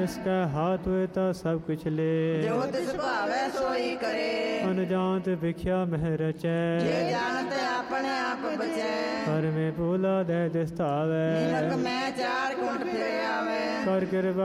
जिसका हाथ हुए ता सब कुछ ले, जो तिस भावै सोई करे। अनजानत भिख्या मह रचै, जे जानत अपने आप बचै। कर में भूला दे दिसतावै, निनक मैं चार कुंट फिर आवे। कर कृपा